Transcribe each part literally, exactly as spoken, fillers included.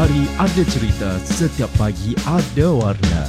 hari ada cerita, setiap pagi ada warna.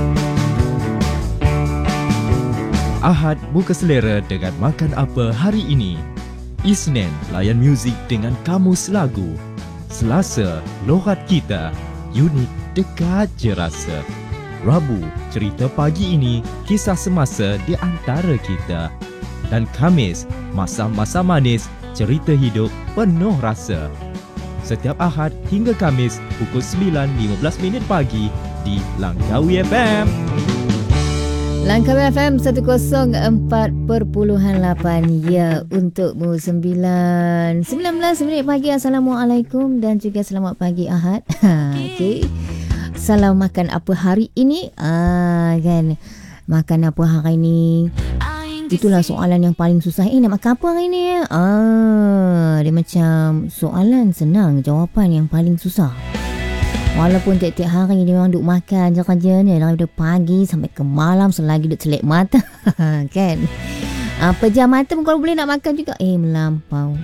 Ahad buka selera dengan makan apa hari ini. Isnin layan muzik dengan kamus lagu. Selasa loghat kita, unik dekat je rasa. Rabu cerita pagi ini, kisah semasa di antara kita. Dan Khamis masa-masa manis, cerita hidup penuh rasa. Setiap Ahad hingga Khamis pukul sembilan lima belas minit pagi di Langkawi F M. Langkawi F M seratus empat perpuluhan lapan. Ya, untukmu sembilan sembilan belas minit pagi. Assalamualaikum dan juga selamat pagi Ahad. Okey. Salam makan apa hari ini? Ah kan. Makan apa hari ini? Itulah soalan yang paling susah. Eh, nak makan apa hari ni? Ah, dia macam soalan senang, jawapan yang paling susah. Walaupun tiap-tiap hari dia memang duk makan je kerjanya daripada pagi sampai ke malam selagi duk celek mata. Kan? Ah, pejam mata pun kalau boleh nak makan juga. Eh, melampau.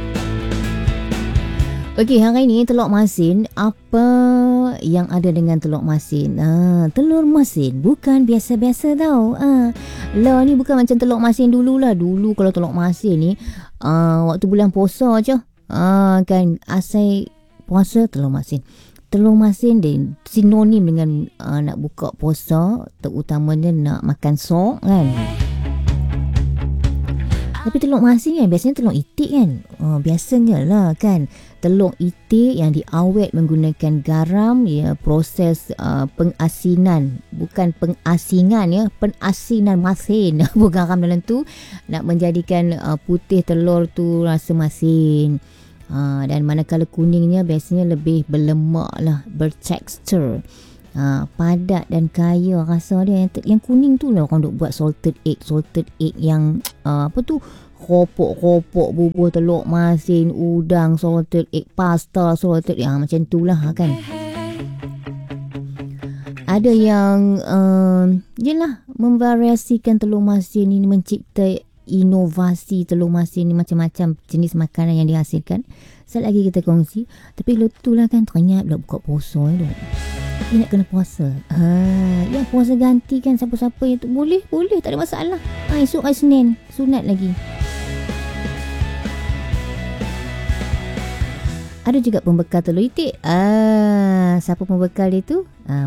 Okey, hari ini telur masin. Apa yang ada dengan telur masin? Ah, telur masin bukan biasa-biasa tau. Ah, lah ni bukan macam telur masin dululah. Dulu kalau telur masin ni ah, waktu bulan puasa je. Ah, kan asal puasa telur masin. Telur masin dia sinonim dengan uh, nak buka puasa, terutamanya nak makan sok kan. Tapi telur masin kan biasanya telur itik kan. Uh, biasanya lah kan. Telur itik yang diawet menggunakan garam, ya, proses uh, pengasinan, bukan pengasingan ya, penasinan masin. Bukan garam dalam tu nak menjadikan uh, putih telur tu rasa masin. Uh, dan manakala kuningnya biasanya lebih berlemak lah, bertekstur. Ha, padat dan kaya rasa dia. Yang, yang kuning tu lah orang duk buat salted egg. Salted egg yang uh, apa tu, kopok-kopok bubur telur masin, udang, salted egg, pasta salted egg. Ha, macam tu lah kan. Ada yang uh, yelah memvariasikan telur masin ini, mencipta inovasi telur masin ni, macam-macam jenis makanan yang dihasilkan. Sekali lagi kita kongsi. Tapi lu tu lah kan, ternyata pula buka puasa tu. Dia nak kena puasa. Ha, yang puasa ganti kan, siapa-siapa yang tu boleh, boleh, tak ada masalah. Ha, esok hari Senin, sunat lagi. Ada juga pembekal telur itik. Ah, siapa pembekal dia tu? Ah,